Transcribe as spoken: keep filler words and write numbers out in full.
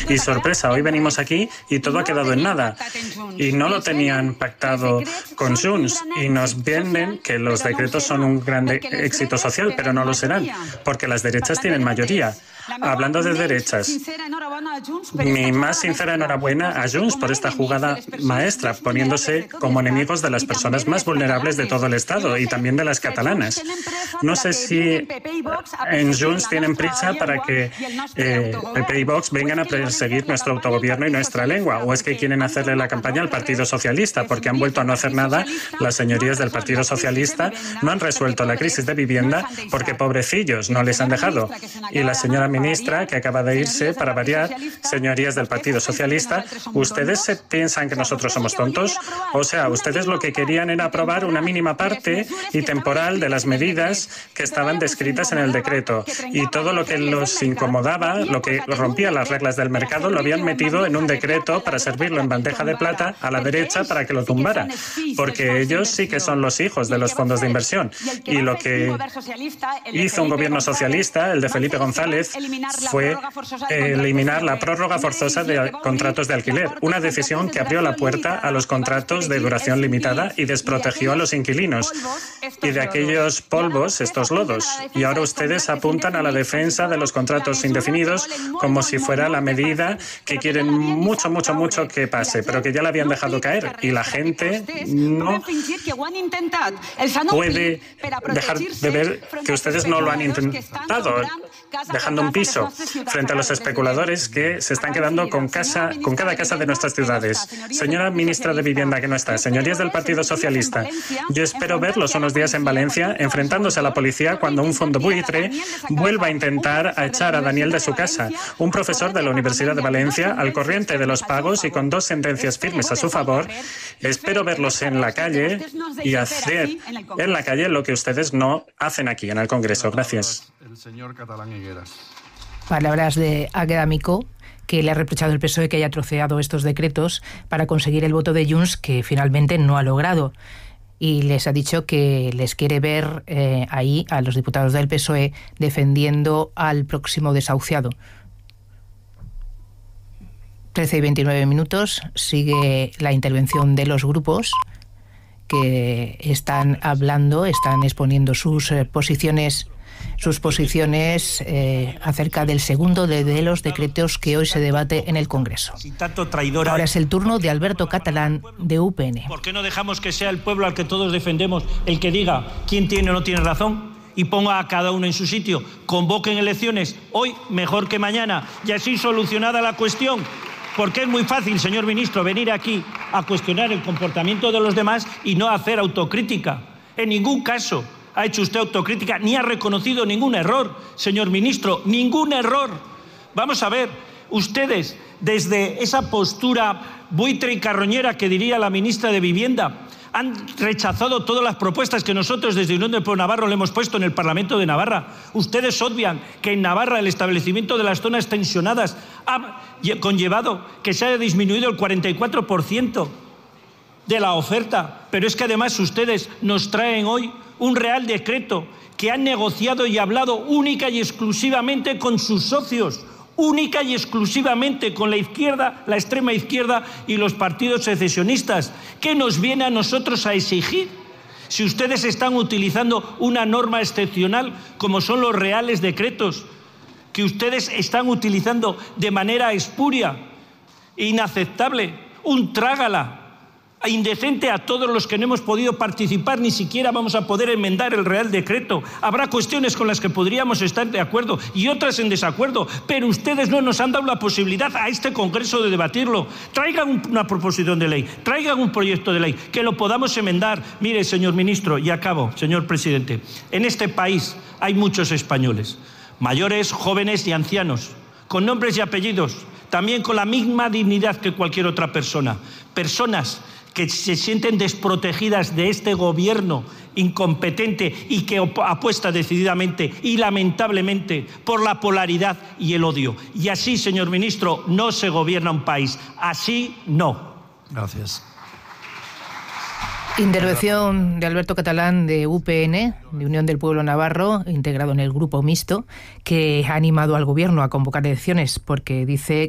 Y sorpresa, hoy venimos aquí y todo ha quedado en nada. Y no lo tenían pactado con Junts. Y nos venden que los decretos son un gran éxito social, pero no lo serán, porque las derechas tienen mayoría. Hablando de derechas, mi más sincera enhorabuena a Junts por esta jugada maestra, poniéndose como enemigos de las personas más vulnerables de todo el Estado y también de las catalanas. No sé si en Junts tienen prisa para que eh, P P y Vox vengan a perseguir nuestro autogobierno y nuestra lengua, o es que quieren hacerle la campaña al Partido Socialista, porque han vuelto a no hacer nada. Las señorías del Partido Socialista no han resuelto la crisis de vivienda porque, pobrecillos, no les han dejado. Y la señora ministra, que acaba de irse, para variar, señorías del Partido Socialista, ¿ustedes se piensan que nosotros somos tontos? O sea, ustedes lo que querían era aprobar una mínima parte y temporal de las medidas que estaban descritas en el decreto. Y todo lo que los incomodaba, lo que rompía las reglas del mercado, lo habían metido en un decreto para servirlo en bandeja de plata a la derecha para que lo tumbara. Porque ellos sí que son los hijos de los fondos de inversión. Y lo que hizo un gobierno socialista, el de Felipe González, fue eliminar la prórroga forzosa de contratos de alquiler, una decisión que abrió la puerta a los contratos de duración limitada y desprotegió a los inquilinos. Y de aquellos polvos, estos lodos. Y ahora ustedes apuntan a la defensa de los contratos indefinidos como si fuera la medida que quieren mucho, mucho, mucho que pase, pero que ya la habían dejado caer. Y la gente no puede dejar de ver que ustedes no lo han intentado, dejando un piso frente a los especuladores que se están quedando con casa, con cada casa de nuestras ciudades. Señora ministra de Vivienda, que no está, señorías del Partido Socialista, yo espero verlos unos días en Valencia enfrentándose a la policía cuando un fondo buitre vuelva a intentar a echar a Daniel de su casa, un profesor de la Universidad de Valencia, al corriente de los pagos y con dos sentencias firmes a su favor. Espero verlos en la calle y hacer en la calle lo que ustedes no hacen aquí en el Congreso. Gracias. El señor Catalán Higueras. Palabras de Águeda Micó, que le ha reprochado el P S O E que haya troceado estos decretos para conseguir el voto de Junts, que finalmente no ha logrado. Y les ha dicho que les quiere ver eh, ahí a los diputados del P S O E defendiendo al próximo desahuciado. trece y veintinueve minutos, sigue la intervención de los grupos que están hablando, están exponiendo sus eh, posiciones sus posiciones eh, acerca del segundo de, de los decretos que hoy se debate en el Congreso. Ahora es el turno de Alberto Catalán, de U P N. ¿Por qué no dejamos que sea el pueblo al que todos defendemos el que diga quién tiene o no tiene razón? Y ponga a cada uno en su sitio. Convoquen elecciones hoy mejor que mañana y así solucionada la cuestión. Porque es muy fácil, señor ministro, venir aquí a cuestionar el comportamiento de los demás y no hacer autocrítica. En ningún caso ha hecho usted autocrítica ni ha reconocido ningún error, señor ministro, ningún error. Vamos a ver, ustedes, desde esa postura buitre y carroñera que diría la ministra de Vivienda, han rechazado todas las propuestas que nosotros desde Unión del Pueblo Navarro le hemos puesto en el Parlamento de Navarra. Ustedes obvian que en Navarra el establecimiento de las zonas tensionadas ha conllevado que se haya disminuido el cuarenta y cuatro por ciento de la oferta. Pero es que además ustedes nos traen hoy un Real Decreto que han negociado y hablado única y exclusivamente con sus socios, única y exclusivamente con la izquierda, la extrema izquierda y los partidos secesionistas. ¿Qué nos viene a nosotros a exigir? Si ustedes están utilizando una norma excepcional como son los Reales Decretos, que ustedes están utilizando de manera espuria, inaceptable, un trágala, indecente a todos los que no hemos podido participar, ni siquiera vamos a poder enmendar el Real Decreto. Habrá cuestiones con las que podríamos estar de acuerdo y otras en desacuerdo, pero ustedes no nos han dado la posibilidad a este Congreso de debatirlo. Traigan una proposición de ley, traigan un proyecto de ley, que lo podamos enmendar. Mire, señor ministro, y acabo, señor presidente, en este país hay muchos españoles, mayores, jóvenes y ancianos, con nombres y apellidos, también con la misma dignidad que cualquier otra persona. Personas que se sienten desprotegidas de este gobierno incompetente y que apuesta decididamente y lamentablemente por la polaridad y el odio. Y así, señor ministro, no se gobierna un país. Así no. Gracias. Intervención de Alberto Catalán, de U P N, de Unión del Pueblo Navarro, integrado en el Grupo Mixto, que ha animado al Gobierno a convocar elecciones porque dice